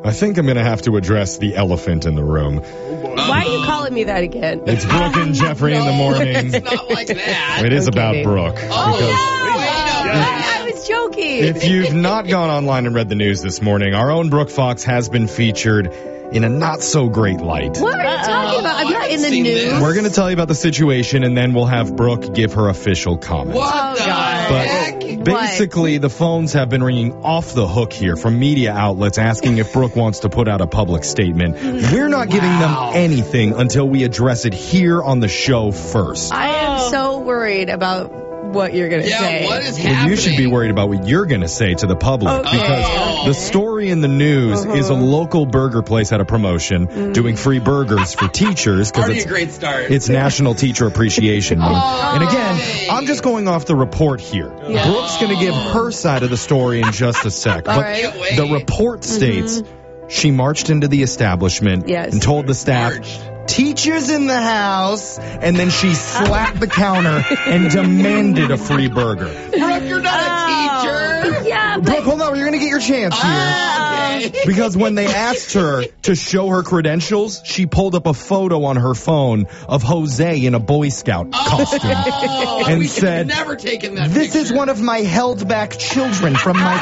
I think I'm going to have to address the elephant in the room. Why are you calling me that again? It's Brooke and Jeffrey in the morning. It's not like that. It is about Brooke. I was joking. If you've not gone online and read the news this morning, our own Brooke Fox has been featured in a not-so-great light. What are you talking about? I'm not in the news. We're going to tell you about the situation, and then we'll have Brooke give her official comment. What the heck? But basically, the phones have been ringing off the hook here from media outlets asking if Brooke wants to put out a public statement. We're not giving them anything until we address it here on the show first. I am so worried about what you're going to say. Yeah, what is Well, happening? you should be worried about what you're going to say to the public because the story in the news is a local burger place had a promotion doing free burgers for teachers because Already a great start. it's National Teacher Appreciation Month. And again, I'm just going off the report here. Brooke's going to give her side of the story in just a sec. All But right. the report states she marched into the establishment and told the staff, "Teachers in the house," and then she slapped the counter and demanded a free burger. Brooke, you're not a teacher. Yeah, Brooke, but hold on, you're going to get your chance here. Because when they asked her to show her credentials, she pulled up a photo on her phone of Jose in a Boy Scout costume. And we said, never taken that "This picture. is one of my held back children from my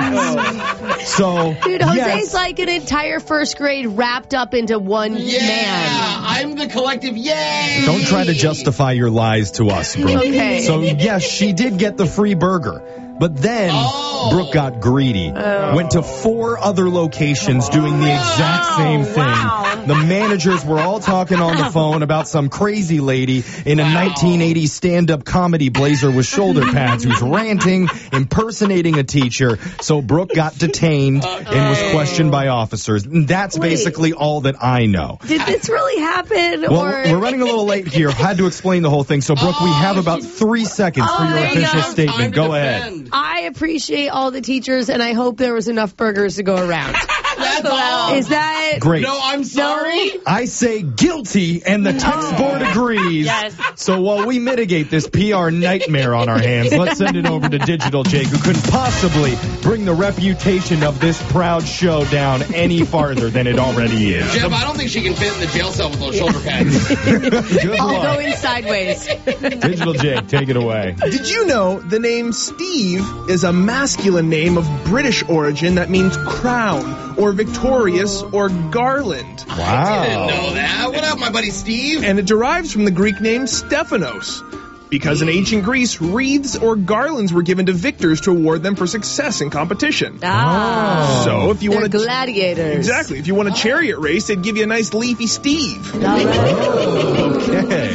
class." So, dude, Jose's yes. like an entire first grade wrapped up into one man. I'm the collective yay. Don't try to justify your lies to us, Brooke. Okay. So, yes, she did get the free burger. But then Brooke got greedy. Went to 4 other locations doing the exact same thing. The managers were all talking on the phone about some crazy lady in a 1980s stand-up comedy blazer with shoulder pads who's ranting, impersonating a teacher. So Brooke got detained and was questioned by officers. And that's basically all that I know. Did this really happen? Well, or we're running a little late here. Had to explain the whole thing. So, Brooke, we have about 3 seconds for your there you official go. statement. Go ahead. I appreciate all the teachers, and I hope there was enough burgers to go around. That's all. Is that Great. No, I'm sorry. I say guilty, and the text board agrees. Yes. So while we mitigate this PR nightmare on our hands, let's send it over to Digital Jake, who couldn't possibly bring the reputation of this proud show down any farther than it already is. Jeff, I don't think she can fit in the jail cell with those shoulder pads. Good I'll go luck. in sideways? Digital Jake, take it away. Did you know the name Steve is a masculine name of British origin that means crown or victorious or garland? Wow. I didn't know that. What up, my buddy Steve? And it derives from the Greek name Stephanos. Because in ancient Greece, wreaths or garlands were given to victors to award them for success in competition. So if you They're want to gladiators. Exactly. If you want a chariot race, they'd give you a nice leafy Steve. All right. Okay.